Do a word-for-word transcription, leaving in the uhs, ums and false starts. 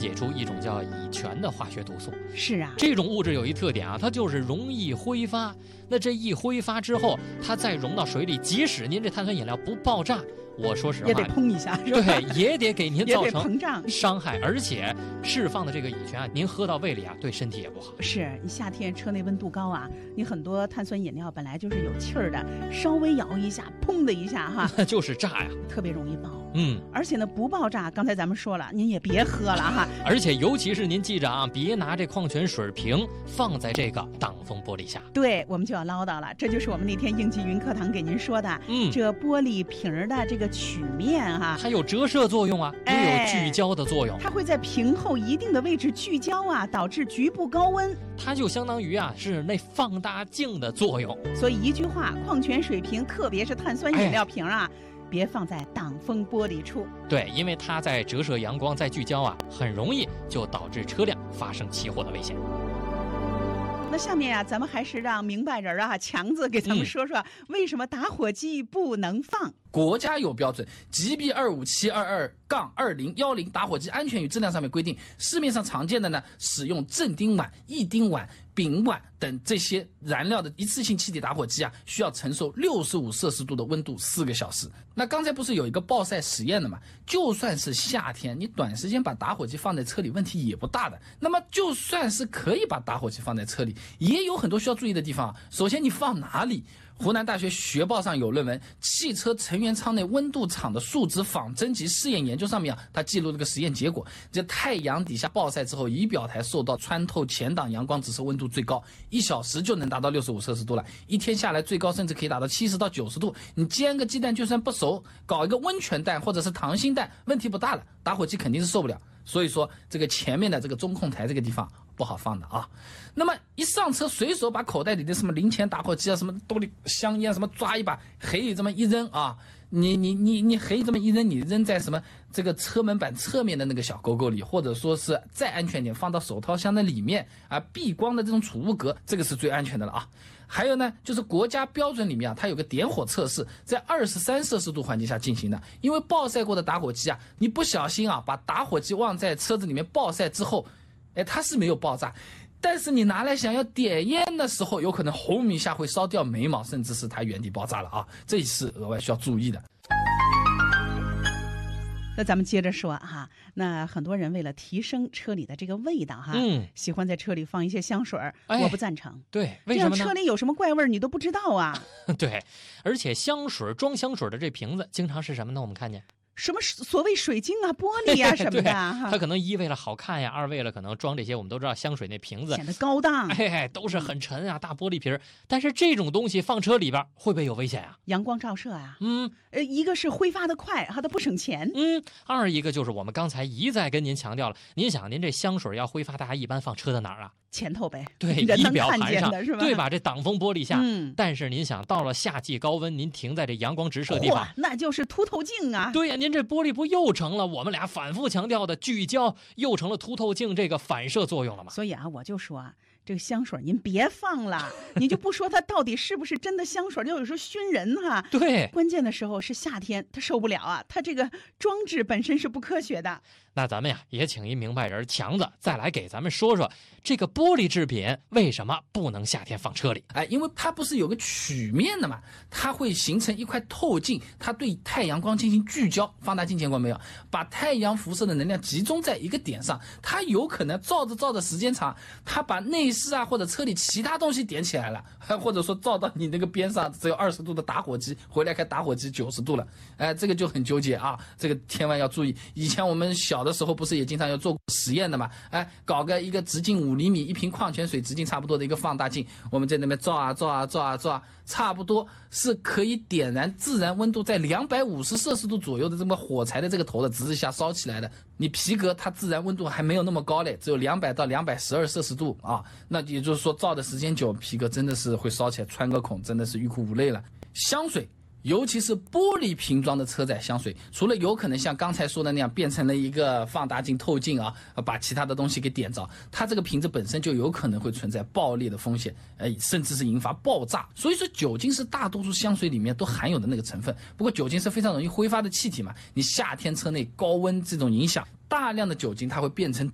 解出一种叫乙醛的化学毒素。 是啊， 这种物质有一特点啊，它就是容易挥发。那这一挥发之后，它再溶到水里，即使您这碳酸饮料不爆炸，我说实话也得砰一下，是吧？ 对，也得给您造成膨胀伤害，而且释放的这个乙醛啊，您喝到胃里啊，对身体也不好。 是你夏天车内温度高啊，你很多碳酸饮料本来就是有气儿的，稍微摇一下，砰的一下哈， 那就是炸呀， 特别容易爆。 嗯， 而且呢，不爆炸，刚才咱们说了，您也别喝了哈。 而且尤其是您记着啊，别拿这矿泉水瓶放在这个挡风玻璃下。对， 我们就要唠叨了，这就是我们那天应急云课堂给您说的， 嗯， 这玻璃瓶的这个曲面哈， 它有折射作用啊，也有聚焦的作用， 它会在瓶后一定的位置聚焦啊，导致局部高温。 它就相当于啊是那放大镜的作用。 所以一句话，矿泉水瓶，特别是碳酸饮料瓶啊。哎，别放在挡风玻璃处。 对，因为它在折射阳光，在聚焦啊，很容易就导致车辆发生起火的危险。 那下面啊，咱们还是让明白人啊强子给咱们说说，嗯、为什么打火机不能放。 国家有标准 G B 二五七二二杠二零一零打火机安全与质量上面规定，市面上常见的呢，使用正丁烷、异丁烷、丙烷等这些燃料的一次性气体打火机啊，需要承受六十五摄氏度的温度四个小时。那刚才不是有一个暴晒实验的嘛？就算是夏天，你短时间把打火机放在车里，问题也不大的。那么就算是可以把打火机放在车里，也有很多需要注意的地方啊。首先，你放哪里？湖南大学学报上有论文《汽车成员舱内温度场的数值仿真及试验研究》，上面啊，它记录了个实验结果。这太阳底下暴晒之后，仪表台受到穿透前挡阳光直射温度最高，一小时就能达到六十五摄氏度了。一天下来，最高甚至可以达到七十到九十度。你煎个鸡蛋就算不熟，搞一个温泉蛋或者是溏心蛋，问题不大了。打火机肯定是受不了。所以说，这个前面的这个中控台这个地方不好放的啊。那么一上车，随手把口袋里的什么零钱打火机啊，什么兜里香烟什么抓一把，黑这么一扔啊，你你你你黑这么一扔，你扔在什么这个车门板侧面的那个小沟沟里，或者说是再安全点，放到手套箱的里面啊，避光的这种储物格，这个是最安全的了啊。还有呢，就是国家标准里面啊，它有个点火测试，在二十三摄氏度环境下进行的。因为暴晒过的打火机啊，你不小心啊，把打火机忘在车子里面暴晒之后，哎，它是没有爆炸，但是你拿来想要点烟的时候，有可能轰一下会烧掉眉毛，甚至是它原地爆炸了啊，这是额外需要注意的。 那咱们接着说哈，那很多人为了提升车里的这个味道哈，嗯，喜欢在车里放一些香水，哎，我不赞成。 对，为什么呢？ 这样车里有什么怪味你都不知道啊。 对，而且香水装香水的这瓶子经常是什么呢？我们看见。 什么所谓水晶啊、玻璃啊什么的， 它可能一为了好看呀，二为了可能装这些，我们都知道香水那瓶子显得高档， 哎，都是很沉啊，大玻璃瓶。但是这种东西放车里边会不会有危险啊？ 阳光照射啊， 嗯， 呃，一个是挥发的快，它不省钱， 嗯，二一个就是我们刚才一再跟您强调了，您想您这香水要挥发，大家一般放车的哪儿啊？ 前头呗， 对， 人能仪表盘上是吧？ 对吧？这挡风玻璃下， 嗯， 但是您想到了夏季高温，您停在这阳光直射地方， 那就是凸透镜啊！ 对呀，您这玻璃不又成了我们俩反复强调的聚焦，又成了凸透镜这个反射作用了吗？ 所以啊，我就说啊，这个香水您别放了，你就不说它到底是不是真的香水，就有时候熏人哈。 对， 关键的时候是夏天，它受不了啊，它这个装置本身是不科学的。 那咱们呀也请一明白人强子再来给咱们说说这个玻璃制品为什么不能夏天放车里？ 哎，因为它不是有个曲面的嘛，它会形成一块透镜，它对太阳光进行聚焦，放大镜见过没有？把太阳辐射的能量集中在一个点上，它有可能照着照着时间长，它把内饰啊或者车里其他东西点起来了，或者说照到你那个边上只有二十度的打火机，回来开打火机九十度了，哎，这个就很纠结啊，这个千万要注意。以前我们小的时候不是也经常要做实验的嘛？哎，搞个一个直径五厘米，一瓶矿泉水直径差不多的一个放大镜，我们在那边照啊照啊照啊照啊，差不多是可以点燃自然温度在两百五十摄氏度左右的这么火柴的这个头的直直下烧起来的。你皮革它自然温度还没有那么高嘞，只有两百到两百十二摄氏度啊，那也就是说照的时间久，皮革真的是会烧起来，穿个孔真的是欲哭无泪了。香水。尤其是玻璃瓶装的车载香水，除了有可能像刚才说的那样变成了一个放大镜透镜啊，把其他的东西给点着，它这个瓶子本身就有可能会存在爆裂的风险，哎，甚至是引发爆炸。所以说酒精是大多数香水里面都含有的那个成分，不过酒精是非常容易挥发的气体嘛，你夏天车内高温这种影响，大量的酒精它会变成